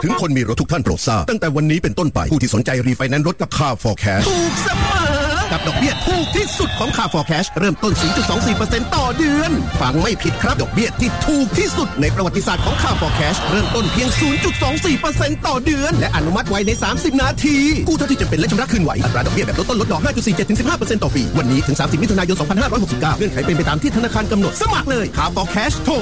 ถึงคนมีรถทุกท่านโปรดทราบตั้งแต่วันนี้เป็นต้นไปผู้ที่สนใจรีไฟแนนซ์รถกับ Car for Cash ถูกเสมอกับดอกเบี้ยถูกที่สุดของ Car for Cash เริ่มต้น 4.24% ต่อเดือนฟังไม่ผิดครับดอกเบี้ยที่ถูกที่สุดในประวัติศาสตร์ของ Car for Cash เริ่มต้นเพียง 0.24% ต่อเดือนและอนุมัติไว้ใน30นาทีกู้เท่าที่จำเป็นและชำระคืนไหวอัตราดอกเบี้ยแบบลดต้นลดดอก 5.47-15% ต่อปีวันนี้ถึง30มิถุนายน2569เงื่อนไขเป็นไปตามที่ธนาคารกำหนดสมัครเลย Car for Cash โทร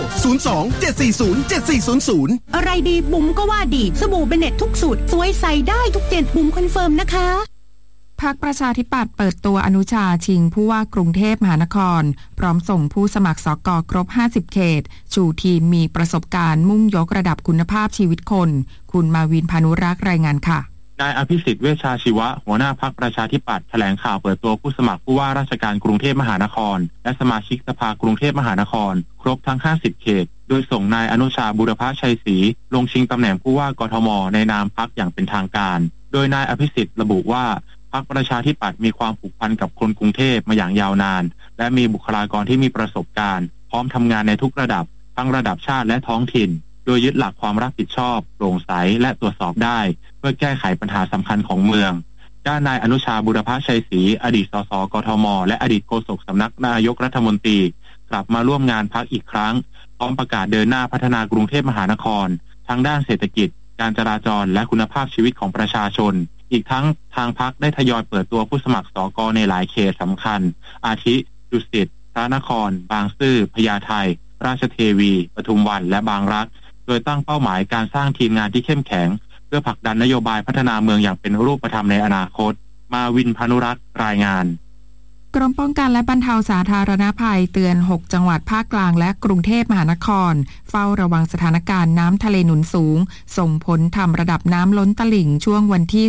02-740-7400 อะไรดีบุ๋มก็ว่าดีสบู่เบเน็ตทุกสูตรสวยใส่ได้ทุกเจนบุ๋มคอนเฟิร์มนะคะพรรคประชาธิปัตย์เปิดตัวอนุชาชิงผู้ว่ากรุงเทพมหานครพร้อมส่งผู้สมัครสก.ครบ50เขตชูทีมมีประสบการณ์มุ่งยกระดับคุณภาพชีวิตคนคุณมาวินพานุรักษ์รายงานค่ะนายอภิสิทธิ์เวชชาชีวะหัวหน้าพรรคประชาธิปัตย์แถลงข่าวเปิดตัวผู้สมัครผู้ว่าราชการกรุงเทพมหานครและสมาชิกสภากรุงเทพมหานครครบทั้ง50เขตโดยส่งนายอนุชาบุรพชัยศรีลงชิงตำแหน่งผู้ว่ากทมในนามพรรคอย่างเป็นทางการโดยนายอภิสิทธิ์ระบุว่าพรรคประชาธิปัตย์มีความผูกพันกับคนกรุงเทพมาอย่างยาวนานและมีบุคลากรที่มีประสบการณ์พร้อมทำงานในทุกระดับทั้งระดับชาติและท้องถิ่นโดยยึดหลักความรับผิดชอบโปร่งใสและตรวจสอบได้เพื่อแก้ไขปัญหาสำคัญของเมืองด้านนายอนุชาบุรพชัยศรีอดีตสสกทมและอดีตโฆษกสำนักนายกรัฐมนตรีกลับมาร่วมงานพรรคอีกครั้งพร้อมประกาศเดินหน้าพัฒนากรุงเทพมหานครทั้งด้านเศรษฐกิจการจราจรและคุณภาพชีวิตของประชาชนอีกทั้งทางพรรคได้ทยอยเปิดตัวผู้สมัครสก.ในหลายเขตสำคัญอาทิดุสิตพระนครบางซื่อพญาไทราชเทวีปทุมวันและบางรักโดยตั้งเป้าหมายการสร้างทีมงานที่เข้มแข็งเพื่อผลักดันนโยบายพัฒนาเมืองอย่างเป็นรูปธรรมในอนาคตมาวินพานุรักษ์รายงานกรมป้องกันและบรรเทาสาธารณภัยเตือน6จังหวัดภาคกลางและกรุงเทพมหานครเฝ้าระวังสถานการณ์น้ำทะเลหนุนสูงส่งผลทำระดับน้ำล้นตลิ่งช่วงวันที่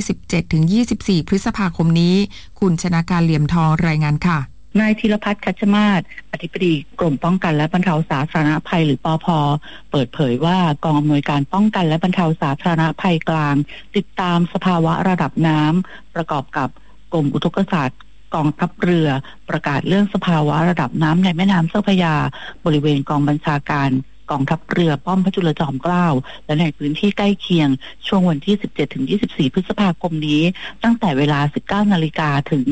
17-24 พฤษภาคมนี้คุณชนาการเหลี่ยมทองรายงานค่ะนายธีรพัฒน์คัชมาศอธิบดีกรมป้องกันและบรรเทาสาธารณภัยหรือปภ.เปิดเผยว่ากองอำนวยการป้องกันและบรรเทาสาธารณภัยกลางติดตามสภาวะระดับน้ำประกอบกับกรมอุทกศาสตร์กองทัพเรือประกาศเรื่องสภาวะระดับน้ำในแม่น้ำเจ้าพระยาบริเวณกองบัญชาการกองทัพเรือป้อมพระจุลจอมเกล้าและในพื้นที่ใกล้เคียงช่วงวันที่ 17-24 พฤษภาคมนี้ตั้งแต่เวลา 19 นาฬิกาถึง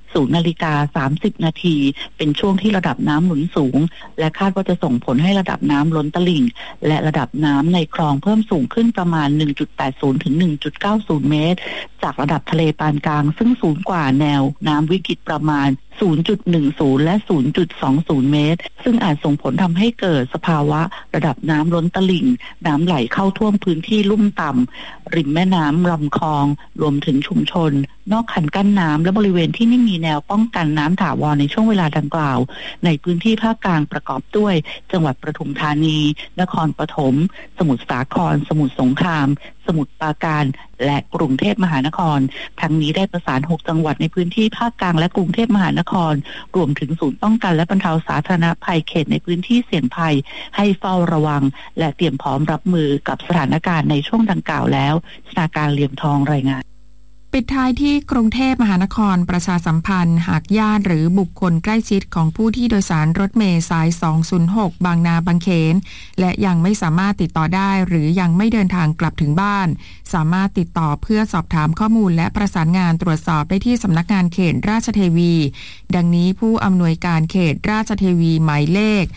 0:30 นาทีเป็นช่วงที่ระดับน้ำหนุนสูงและคาดว่าจะส่งผลให้ระดับน้ำล้นตลิ่งและระดับน้ำในคลองเพิ่มสูงขึ้นประมาณ 1.80 ถึง 1.90 เมตรจากระดับทะเลปานกลางซึ่งสูงกว่าแนวน้ำวิกฤตประมาณ 0.10 และ 0.20 เมตรซึ่งอาจส่งผลทำให้เกิดสภาวะระดับน้ำล้นตลิ่งน้ำไหลเข้าท่วมพื้นที่ลุ่มต่ำริมแม่น้ำลำคลองรวมถึงชุมชนนอกคันกั้นน้ำและบริเวณที่ไม่มีแนวป้องกันน้ำถาวรในช่วงเวลาดังกล่าวในพื้นที่ภาคกลางประกอบด้วยจังหวัดปทุมธานีนครปฐมสมุทรสาครสมุทรสงครามสมุทรปราการและกรุงเทพมหานครทั้งนี้ได้ประสาน6จังหวัดในพื้นที่ภาคกลางและกรุงเทพมหานครรวมถึงศูนย์ป้องกันและบรรเทาสาธารณภัยเขตในพื้นที่เสี่ยงภัยให้เฝ้าระวังและเตรียมพร้อมรับมือกับสถานการณ์ในช่วงดังกล่าวแล้วชนาการเหลี่ยมทองรายงานปิดท้ายที่กรุงเทพมหานครประชาสัมพันธ์หากญาติหรือบุคคลใกล้ชิดของผู้ที่โดยสารรถเมล์สาย 206 บางนาบางเขนและยังไม่สามารถติดต่อได้หรือยังไม่เดินทางกลับถึงบ้านสามารถติดต่อเพื่อสอบถามข้อมูลและประสานงานตรวจสอบได้ที่สำนักงานเขตราชเทวีดังนี้ผู้อำนวยการเขตราชเทวีหมายเลข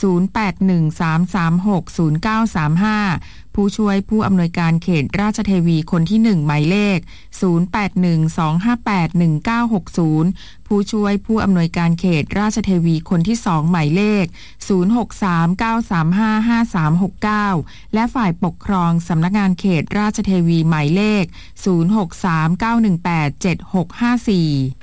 0813360935 ผู้ช่วยผู้อำนวยการเขตราชเทวีคนที่1หมายเลข 0812581960 ผู้ช่วยผู้อำนวยการเขตราชเทวีคนที่2หมายเลข 0639355369 และฝ่ายปกครองสำนักงานเขตราชเทวีหมายเลข 0639187654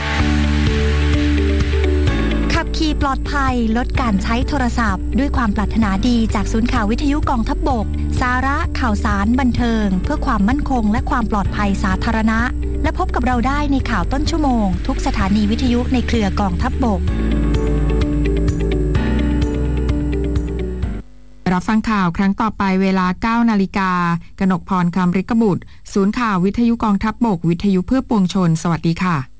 ขี่ปลอดภัยลดการใช้โทรศัพท์ด้วยความปรารถนาดีจากศูนย์ข่าววิทยุกองทัพบกสาระข่าวสารบันเทิงเพื่อความมั่นคงและความปลอดภัยสาธารณะและพบกับเราได้ในข่าวต้นชั่วโมงทุกสถานีวิทยุในเครือกองทัพบกรับฟังข่าวครั้งต่อไปเวลา 9 นาฬิกา กนกพร คำฤกบุตรศูนย์ข่าววิทยุกองทัพบกวิทยุเพื่อปวงชนสวัสดีค่ะ